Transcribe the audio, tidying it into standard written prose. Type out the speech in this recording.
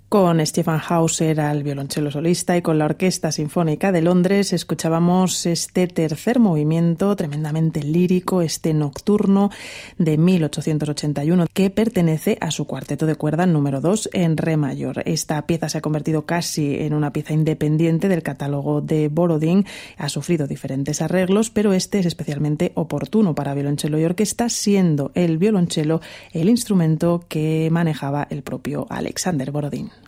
Con Stefan Hauser al violonchelo solista y con la Orquesta Sinfónica de Londres escuchábamos este tercer movimiento tremendamente lírico, este nocturno de 1881, que pertenece a su cuarteto de cuerda número 2 en re mayor. Esta pieza se ha convertido casi en una pieza independiente del catálogo de Borodín, ha sufrido diferentes arreglos, pero este es especialmente oportuno para violonchelo y orquesta, siendo el violonchelo el instrumento que manejaba el propio Alexander Borodín.